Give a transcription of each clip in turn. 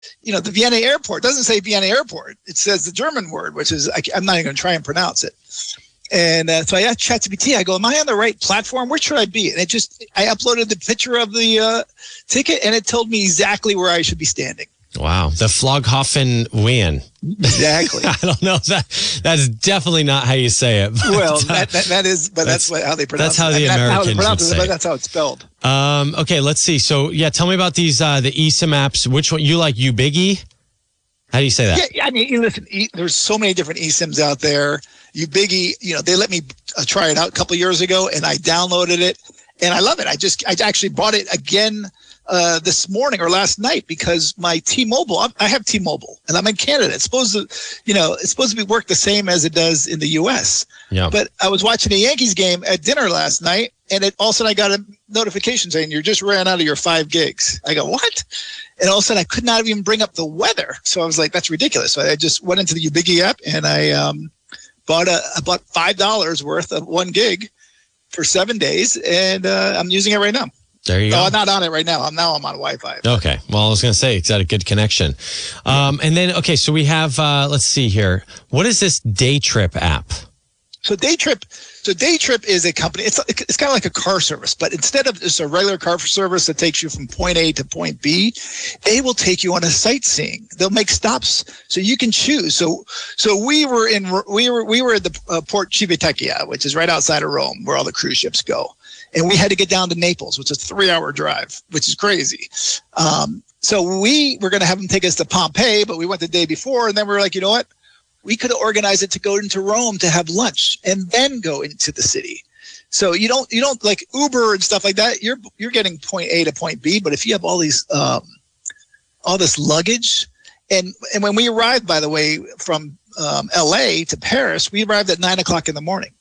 the Vienna airport doesn't say Vienna airport. It says the German word, which is, I'm not even going to try and pronounce it. And so I asked ChatGPT, I go, am I on the right platform? Where should I be? And I uploaded the picture of the ticket, and it told me exactly where I should be standing. Wow. The Flughafen Wien. Exactly. I don't know if that's definitely not how you say it. But, well, that is, but that's how they pronounce it. That's how the Americans would say it. But that's how it's spelled. Okay, let's see. So, tell me about these, the eSIM apps. Which one you like? UBiggy? How do you say that? Yeah, I mean, listen, there's so many different eSIMs out there. UBiggy, they let me try it out a couple of years ago, and I downloaded it, and I love it. I actually bought it again this morning or last night because my T-Mobile, I have T-Mobile, and I'm in Canada. It's supposed to work the same as it does in the U.S. Yeah. But I was watching a Yankees game at dinner last night, and all of a sudden I got a notification saying you just ran out of your 5 gigs. I go, what? And all of a sudden I could not even bring up the weather. So I was like, that's ridiculous. So I just went into the UBiggy app, and I bought $5 worth of 1 gig for 7 days, and I'm using it right now. There you go. I'm not on it right now. I'm on Wi-Fi. Okay. Well, I was going to say, it's got a good connection. And then, okay, so we have, let's see here. What is this Daytrip app? So Daytrip is a company. It's kind of like a car service, but instead of just a regular car service that takes you from point A to point B, they will take you on a sightseeing. They'll make stops so you can choose. So we were at the Port Civitavecchia, which is right outside of Rome, where all the cruise ships go. And we had to get down to Naples, which is a 3-hour drive, which is crazy. So we were going to have them take us to Pompeii, but we went the day before, and then we were like, you know what? We could organize it to go into Rome to have lunch and then go into the city. So you don't like Uber and stuff like that. You're getting point A to point B, but if you have all these all this luggage, and when we arrived, by the way, from LA to Paris, we arrived at 9:00 in the morning.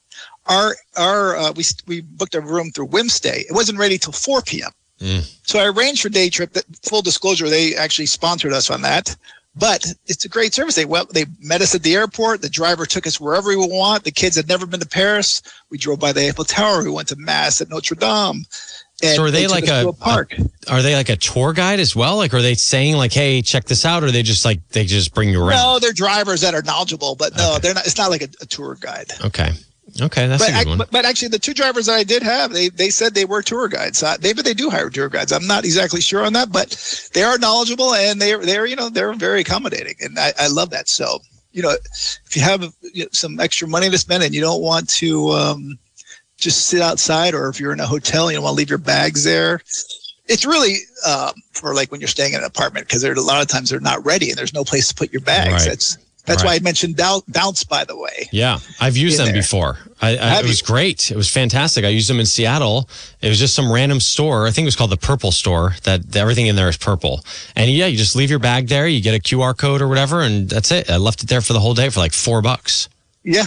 We booked a room through Wimstay. It wasn't ready till 4 p.m. So I arranged for Daytrip. That, full disclosure, they actually sponsored us on that. But it's a great service. They met us at the airport. The driver took us wherever we want. The kids had never been to Paris. We drove by the Eiffel Tower. We went to Mass at Notre Dame. And so are they like a park? Are they like a tour guide as well? Like, are they saying like, "Hey, check this out," or are they just bring you around? No, they're drivers that are knowledgeable, but no, they're not. It's not like a tour guide. Okay, that's a good one. But actually, the 2 drivers that I did have, they said they were tour guides. Maybe they do hire tour guides. I'm not exactly sure on that, but they are knowledgeable, and they're very accommodating, and I love that. So if you have some extra money to spend and you don't want to just sit outside, or if you're in a hotel and you don't want to leave your bags there, it's really for like when you're staying in an apartment, because a lot of times they're not ready and there's no place to put your bags. Right. That's why I mentioned Bounce, by the way. Yeah, I've used them before. It was great. It was fantastic. I used them in Seattle. It was just some random store. I think it was called the Purple Store. That everything in there is purple. And you just leave your bag there. You get a QR code or whatever, and that's it. I left it there for the whole day for like $4. Yeah,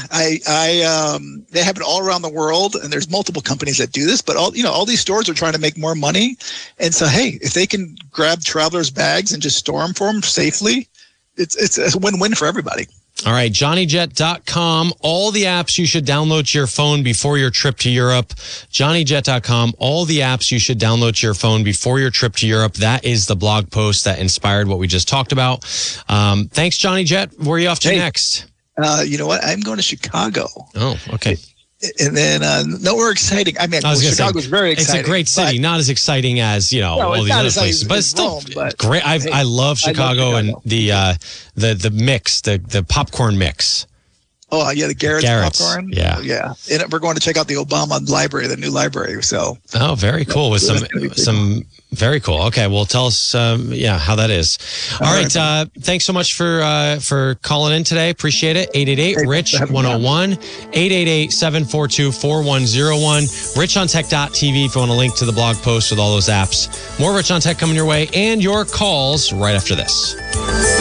they have it all around the world, and there's multiple companies that do this. But all these stores are trying to make more money, and so hey, if they can grab travelers' bags and just store them for them safely, it's a win-win for everybody. All right, JohnnyJet.com. All the apps you should download to your phone before your trip to Europe. JohnnyJet.com. All the apps you should download to your phone before your trip to Europe. That is the blog post that inspired what we just talked about. Thanks, Johnny Jet. Where are you off to next? You know what? I'm going to Chicago. Oh, okay. And then nowhere exciting. I mean, Chicago's very exciting. It's a great city, not as exciting as all these other places, but it's still great. I love Chicago and the mix, the popcorn mix. Oh yeah, the Garrett's popcorn. Yeah. And we're going to check out the Obama library, the new library. So. Oh, very cool. With some very cool. Okay, well, tell us, how that is. All right. Thanks so much for calling in today. Appreciate it. 888-RICH-101, 888-742-4101, richontech.tv if you want to link to the blog post with all those apps. More Rich on Tech coming your way and your calls right after this.